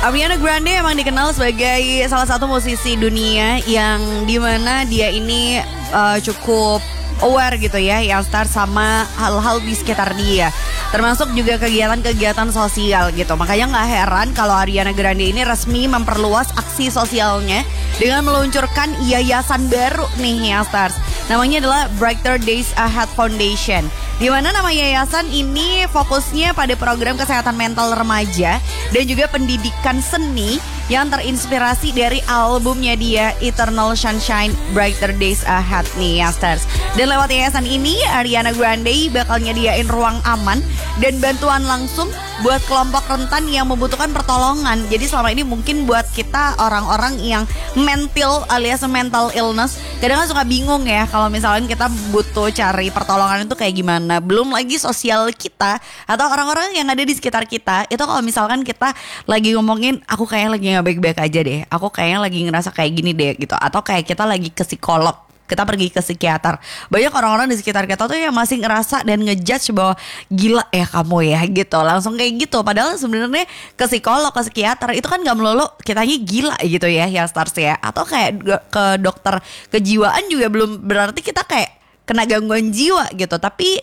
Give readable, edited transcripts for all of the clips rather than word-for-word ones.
Ariana Grande emang dikenal sebagai salah satu musisi dunia yang dimana dia ini cukup aware gitu ya, yang start sama hal-hal di sekitar dia, termasuk juga kegiatan-kegiatan sosial gitu. Makanya gak heran kalau Ariana Grande ini resmi memperluas aksi sosialnya dengan meluncurkan yayasan baru nih yang stars. Namanya adalah Brighter Days Ahead Foundation, di mana nama yayasan ini fokusnya pada program kesehatan mental remaja dan juga pendidikan seni yang terinspirasi dari albumnya dia Eternal Sunshine Brighter Days Ahead nih ya stars. Dan lewat yayasan ini Ariana Grande bakal nyediain ruang aman dan bantuan langsung buat kelompok rentan yang membutuhkan pertolongan. Jadi selama ini mungkin buat kita orang-orang yang mental alias mental illness, kadang kan suka bingung ya kalau misalnya kita butuh cari pertolongan itu kayak gimana. Belum lagi sosial kita atau orang-orang yang ada di sekitar kita. Itu kalau misalkan kita lagi ngomongin aku kayaknya lagi gak baik-baik aja deh, aku kayaknya lagi ngerasa kayak gini deh gitu, atau kayak kita lagi ke psikolog, kita pergi ke psikiater. Banyak orang-orang di sekitar kita tuh yang masih ngerasa dan ngejudge bahwa gila ya kamu ya gitu, langsung kayak gitu. Padahal sebenarnya ke psikolog, ke psikiater itu kan gak melulu kitanya gila gitu ya stars ya. Atau kayak ke dokter kejiwaan juga belum berarti kita kayak kena gangguan jiwa gitu. Tapi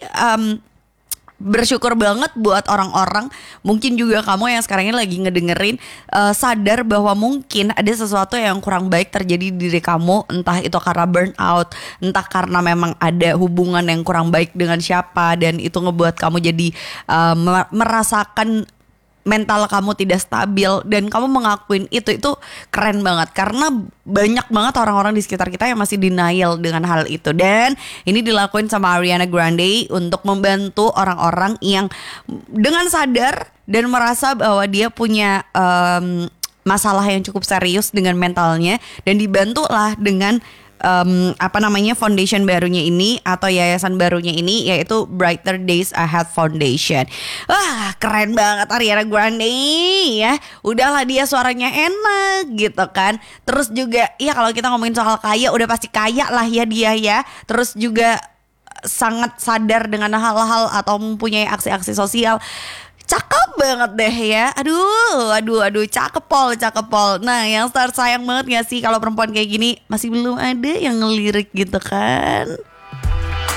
bersyukur banget buat orang-orang, mungkin juga kamu yang sekarang ini lagi ngedengerin, sadar bahwa mungkin ada sesuatu yang kurang baik terjadi di diri kamu. Entah itu karena burnout, entah karena memang ada hubungan yang kurang baik dengan siapa, dan itu ngebuat kamu jadi merasakan mental kamu tidak stabil, dan kamu mengakuin itu keren banget. Karena banyak banget orang-orang di sekitar kita yang masih denial dengan hal itu. Dan ini dilakuin sama Ariana Grande untuk membantu orang-orang yang dengan sadar dan merasa bahwa dia punya masalah yang cukup serius dengan mentalnya, dan dibantulah dengan foundation barunya ini atau yayasan barunya ini, yaitu Brighter Days Ahead Foundation. Wah, keren banget Ariana Grande ya. Udahlah, dia suaranya enak gitu kan. Terus juga ya kalau kita ngomongin soal kaya, udah pasti kaya lah ya dia ya. Terus juga sangat sadar dengan hal-hal atau mempunyai aksi-aksi sosial. Cakep banget deh ya. Aduh, cakep pol. Nah, yang start sayang banget gak sih kalau perempuan kayak gini masih belum ada yang ngelirik gitu kan.